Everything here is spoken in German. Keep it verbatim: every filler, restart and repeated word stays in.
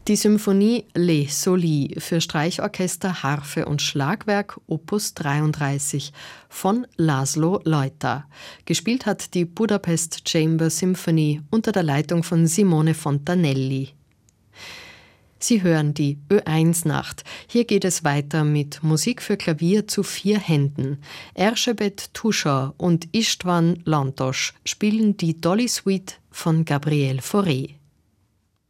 Die Symphonie Les Solis für Streichorchester, Harfe und Schlagwerk Opus dreiunddreißig von László Lajta. Gespielt hat die Budapest Chamber Symphony unter der Leitung von Simone Fontanelli. Sie hören die Ö eins Nacht. Hier geht es weiter mit Musik für Klavier zu vier Händen. Erzsébet Tusor und István Lantos spielen die Dolly Suite von Gabriel Fauré.